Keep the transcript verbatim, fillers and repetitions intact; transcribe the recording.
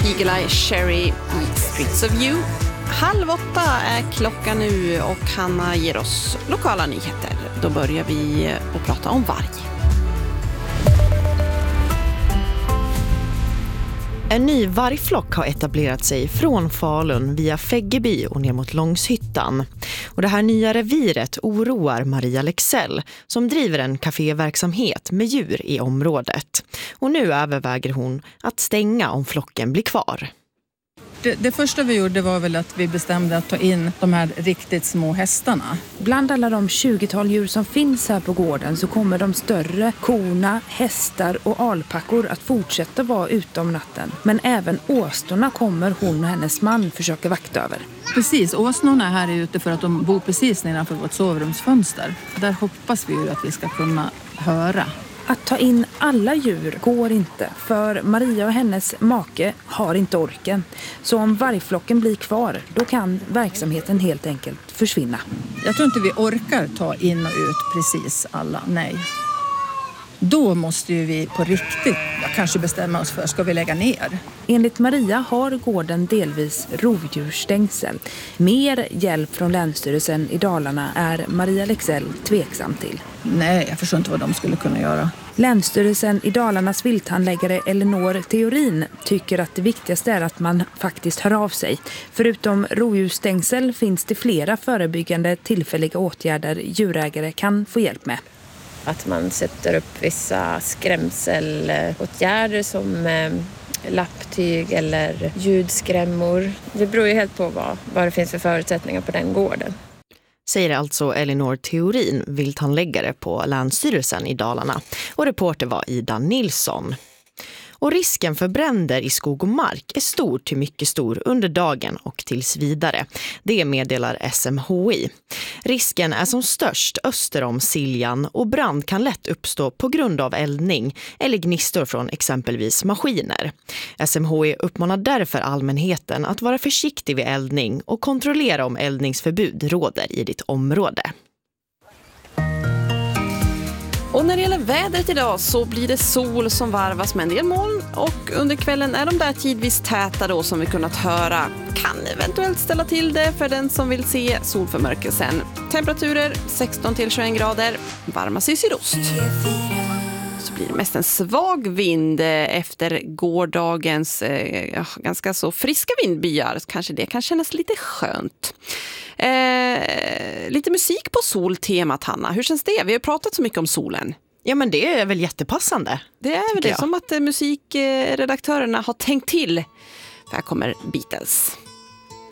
Eagle Eye Cherry, Streets of You. Halv åtta är klockan nu och Hanna ger oss lokala nyheter. Då börjar vi att prata om varg. En ny vargflock har etablerat sig från Falun via Fäggeby och ner mot Långshyttan. Och det här nya reviret oroar Maria Lexell som driver en kaféverksamhet med djur i området. Och nu överväger hon att stänga om flocken blir kvar. Det, det första vi gjorde var väl att vi bestämde att ta in de här riktigt små hästarna. Bland alla de tjugotal djur som finns här på gården så kommer de större korna, hästar och alpackor att fortsätta vara ute om natten. Men även åsnorna kommer hon och hennes man försöka vakta över. Precis, åsnorna här är ute för att de bor precis nedanför vårt sovrumsfönster. Där hoppas vi ju att vi ska kunna höra. Att ta in alla djur går inte, för Maria och hennes make har inte orken. Så om vargflocken blir kvar, då kan verksamheten helt enkelt försvinna. Jag tror inte vi orkar ta in och ut precis alla, nej. Då måste ju vi på riktigt kanske bestämma oss för, ska vi lägga ner? Enligt Maria har gården delvis rovdjursstängsel. Mer hjälp från Länsstyrelsen i Dalarna är Maria Lexell tveksam till. Nej, jag förstår inte vad de skulle kunna göra. Länsstyrelsen i Dalarnas vilthandläggare Elinor Theorin tycker att det viktigaste är att man faktiskt hör av sig. Förutom rovdjursstängsel finns det flera förebyggande tillfälliga åtgärder djurägare kan få hjälp med. Att man sätter upp vissa skrämselåtgärder som eh, lapptyg eller ljudskrämmor. Det beror ju helt på vad, vad det finns för förutsättningar på den gården. Säger alltså Elinor Theorin, vilthandläggare på Länsstyrelsen i Dalarna. Och reporter var Ida Nilsson. Och risken för bränder i skog och mark är stor till mycket stor under dagen och tills vidare. Det meddelar S M H I. Risken är som störst öster om Siljan och brand kan lätt uppstå på grund av eldning eller gnistor från exempelvis maskiner. S M H I uppmanar därför allmänheten att vara försiktig vid eldning och kontrollera om eldningsförbud råder i ditt område. Och när det gäller vädret idag så blir det sol som varvas med en del moln och under kvällen är de där tidvis täta då som vi kunnat höra. Kan eventuellt ställa till det för den som vill se solförmörkelsen. Temperaturer sexton till tjugoen grader, varmas i sydost. Så blir det mest en svag vind efter gårdagens eh, ganska så friska vindbyar. Så kanske det kan kännas lite skönt. Eh, lite musik på soltemat, Hanna. Hur känns det? Vi har pratat så mycket om solen. Ja, men det är väl jättepassande. Det är väl det, som att eh, musikredaktörerna har tänkt till. För här kommer Beatles.